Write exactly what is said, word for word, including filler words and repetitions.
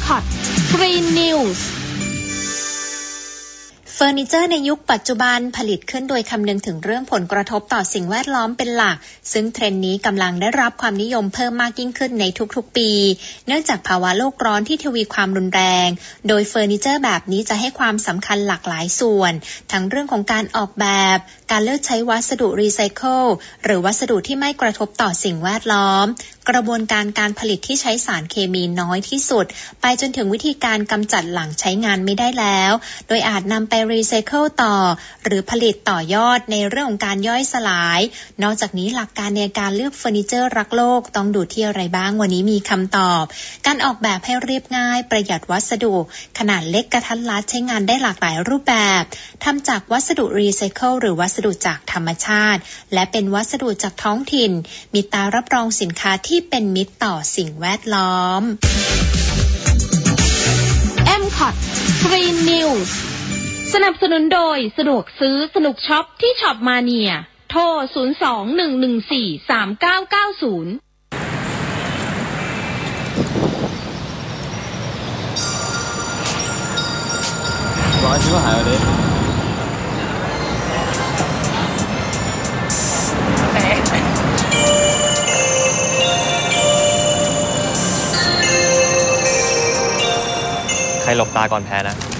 คอต Green News เฟอร์นิเจอร์ในยุคปัจจุบันผลิตขึ้นโดยคำนึงถึงเรื่องผลกระทบต่อสิ่งแวดล้อมเป็นหลักซึ่งเทรนด์นี้กำลังได้รับความนิยมเพิ่มมากยิ่งขึ้นในทุกๆปีเนื่องจากภาวะโลกร้อนที่ทวีความรุนแรงโดยเฟอร์นิเจอร์แบบนี้จะให้ความสำคัญหลากหลายส่วนทั้งเรื่องของการออกแบบการเลือกใช้วัสดุรีไซเคิลหรือวัสดุที่ไม่กระทบต่อสิ่งแวดล้อมกระบวนการการผลิตที่ใช้สารเคมีน้อยที่สุดไปจนถึงวิธีการกำจัดหลังใช้งานไม่ได้แล้วโดยอาจนำไปรีไซเคิลต่อหรือผลิตต่อยอดในเรื่องของการย่อยสลายนอกจากนี้หลักการในการเลือกเฟอร์นิเจอร์รักโลกต้องดูที่อะไรบ้างวันนี้มีคำตอบการออกแบบให้เรียบง่ายประหยัดวัสดุขนาดเล็กกระทัดรัดใช้งานได้หลากหลายรูปแบบทำจากวัสดุรีไซเคิลหรือวัสดุจากธรรมชาติและเป็นวัสดุจากท้องถิ่นมีตรารับรองสินค้าที่เป็นมิตรต่อสิ่งแวดล้อมเอ็ม คอต Green News สนับสนุนโดยสะดวกซื้อสนุกช็อปที่ช็อปมาเนียโทร ศูนย์ สอง หนึ่ง หนึ่ง สี่ สาม เก้า เก้า ศูนย์ร้อยชิ้นหายไปเลยใครหลบตาก่อนแพ้นะ